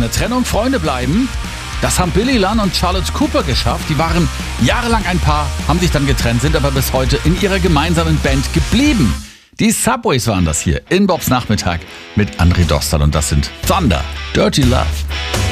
einer Trennung Freunde bleiben. Das haben Billy Lunn und Charlotte Cooper geschafft. Die waren jahrelang ein Paar, haben sich dann getrennt, sind aber bis heute in ihrer gemeinsamen Band geblieben. Die Subways waren das hier in Bobs Nachmittag mit André Dostal und das sind Thunder, Dirty Love.